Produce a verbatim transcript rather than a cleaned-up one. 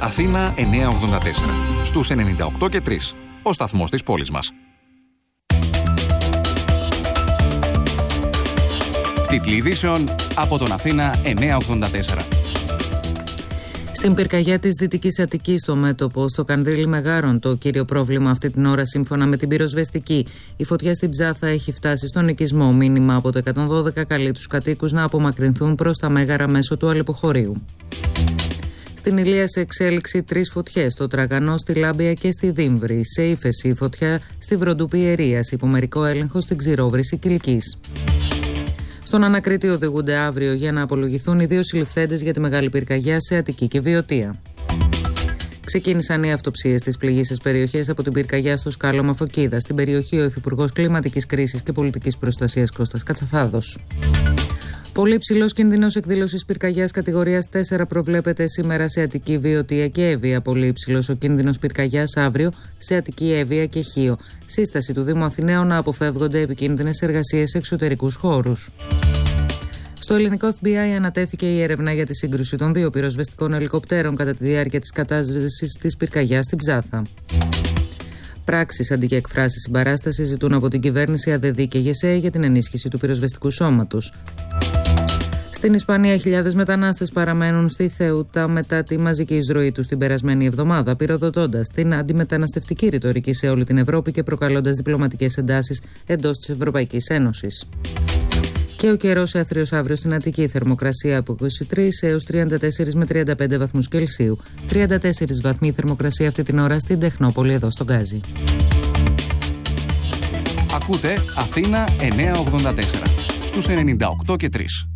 Αθήνα εννιακόσια ογδόντα τέσσερα. Στους ενενήντα οκτώ και τρία. Ο σταθμός της πόλης μας. Τίτλοι ειδήσεων από τον Αθήνα εννιακόσια ογδόντα τέσσερα. Στην πυρκαγιά της Δυτικής Αττικής, στο μέτωπο, στο Κανδύλι Μεγάρων, το κύριο πρόβλημα αυτή την ώρα, σύμφωνα με την πυροσβεστική. Η φωτιά στην Ψάθα έχει φτάσει στον οικισμό. Μήνυμα από το εκατόν δώδεκα καλεί τους κατοίκους να απομακρυνθούν προς τα Μέγαρα μέσω του Αλεποχωρίου. Στην Ηλία σε εξέλιξη τρεις φωτιές, στο Τραγανό, στη Λάμπια και στη Δήμβρη. Σε ύφεση η φωτιά στη Βροντούπη Ιερίας, υπομερικό έλεγχο στην Ξηρόβρηση Κιλκής. Στον Ανακρίτη οδηγούνται αύριο για να απολογηθούν οι δύο συλληφθέντες για τη μεγάλη πυρκαγιά σε Αττική και Βιωτία. Ξεκίνησαν οι αυτοψίες στις πληγείσες περιοχές από την πυρκαγιά στο σκάλωμα Φωκίδα. Στην περιοχή ο Υφυπουργός Κλιματικής Κρίσης και Πολιτικής Προστασίας Κώστας Κατσαφάδος. Πολύ ψηλός κίνδυνος εκδήλωσης πυρκαγιάς κατηγορίας τέσσερα προβλέπεται σήμερα σε Αττική, Βιωτία και Εύβοια. Πολύ ψηλός ο κίνδυνος πυρκαγιάς αύριο σε Αττική, Εύβοια και Χίο. Σύσταση του Δήμου Αθηναίων να αποφεύγονται επικίνδυνες εργασίες σε εξωτερικούς χώρους. Στο ελληνικό εφ μπι άι ανατέθηκε η έρευνα για τη σύγκρουση των δύο πυροσβεστικών ελικοπτέρων κατά τη διάρκεια της κατάσβεσης της πυρκαγιάς στην Ψάθα. Πράξεις αντί για εκφράσεις συμπαράστασης ζητούν από την κυβέρνηση ΑΔΕΔΗ και ΓΕΣΕ για την ενίσχυση του πυροσβεστικού σώματος. Στην Ισπανία, χιλιάδες μετανάστες παραμένουν στη Θεούτα μετά τη μαζική εισρωή τους την περασμένη εβδομάδα, πυροδοτώντας την αντιμεταναστευτική ρητορική σε όλη την Ευρώπη και προκαλώντας διπλωματικές εντάσεις εντός της Ευρωπαϊκής Ένωσης. Και ο καιρός έθριος αύριο στην Αττική, θερμοκρασία από είκοσι τρεις έως τριάντα τέσσερα με τριάντα πέντε βαθμούς Κελσίου. τριάντα τέσσερα βαθμοί θερμοκρασία αυτή την ώρα στην Τεχνόπολη, εδώ στον Γκάζι. Ακούτε Αθήνα εννιακόσια ογδόντα τέσσερα στους ενενήντα οκτώ και τρία.